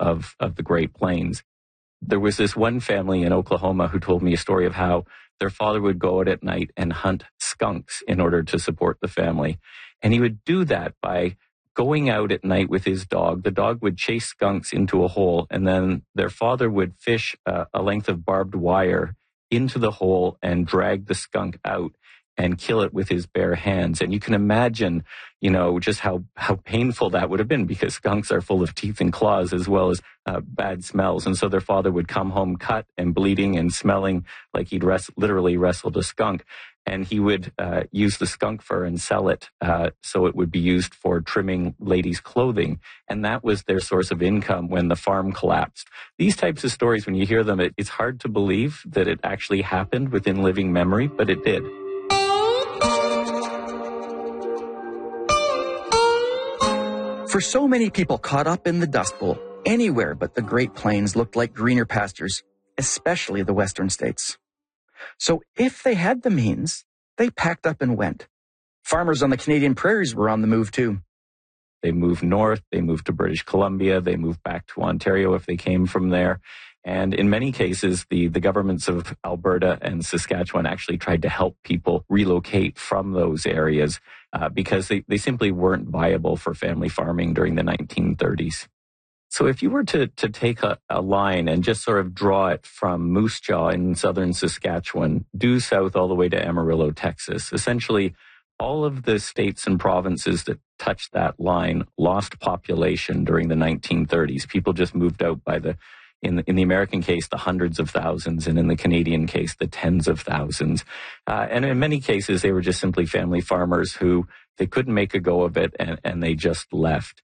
of the Great Plains. There was this one family in Oklahoma who told me a story of how their father would go out at night and hunt skunks in order to support the family. And he would do that by going out at night with his dog. The dog would chase skunks into a hole, and then their father would fish a length of barbed wire into the hole and drag the skunk out and kill it with his bare hands. And you can imagine, just how painful that would have been, because skunks are full of teeth and claws as well as bad smells. And so their father would come home cut and bleeding and smelling like he'd literally wrestled a skunk. And he would use the skunk fur and sell it so it would be used for trimming ladies' clothing. And that was their source of income when the farm collapsed. These types of stories, when you hear them, it's hard to believe that it actually happened within living memory, but it did. For so many people caught up in the Dust Bowl, anywhere but the Great Plains looked like greener pastures, especially the western states. So if they had the means, they packed up and went. Farmers on the Canadian prairies were on the move too. They moved north, they moved to British Columbia, they moved back to Ontario if they came from there. And in many cases, the governments of Alberta and Saskatchewan actually tried to help people relocate from those areas because they simply weren't viable for family farming during the 1930s. So if you were to take a line and just sort of draw it from Moose Jaw in southern Saskatchewan, due south all the way to Amarillo, Texas, essentially all of the states and provinces that touched that line lost population during the 1930s. People just moved out by in the American case, the hundreds of thousands, and in the Canadian case, the tens of thousands. And in many cases, they were just simply family farmers who they couldn't make a go of it, and they just left.